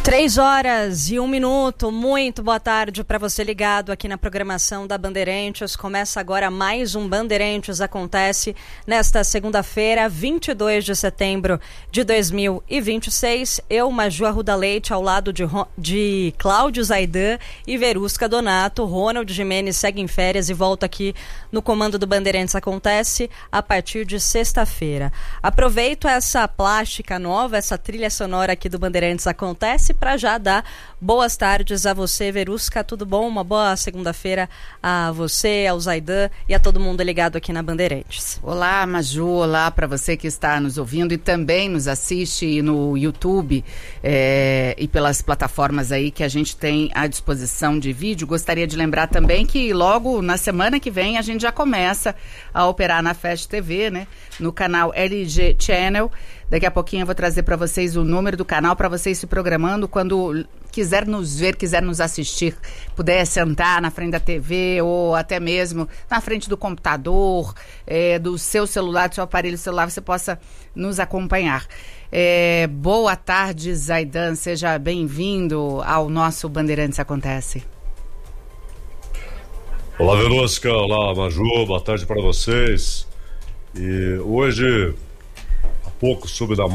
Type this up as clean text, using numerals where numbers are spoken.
3h01, muito boa tarde para você ligado aqui na programação da Bandeirantes. Começa agora mais um Bandeirantes Acontece nesta segunda-feira, 22 de setembro de 2026. Eu, Maju Arruda Leite, ao lado de Cláudio Zaidan e Verusca Donato. Ronald Gimenez segue em férias e volta aqui no comando do Bandeirantes Acontece a partir de sexta-feira. Aproveito essa plástica nova, essa trilha sonora aqui do Bandeirantes Acontece para já dar boas tardes a você, Verusca, tudo bom? Uma boa segunda-feira a você, ao Zaidan e a todo mundo ligado aqui na Bandeirantes. Olá, Maju, olá para você que está nos ouvindo e também nos assiste no YouTube e pelas plataformas aí que a gente tem à disposição de vídeo. Gostaria de lembrar também que logo na semana que vem a gente já começa a operar na Fast TV, né? No canal LG Channel. Daqui a pouquinho eu vou trazer para vocês o número do canal para vocês se programando quando quiser nos ver, quiser nos assistir, puder sentar na frente da TV ou até mesmo na frente do computador, do seu celular, do seu aparelho celular, você possa nos acompanhar. Boa tarde, Zaidan, seja bem-vindo ao nosso Bandeirantes Acontece. Olá, Verusca, olá, Maju, boa tarde para vocês. E hoje, há pouco soube da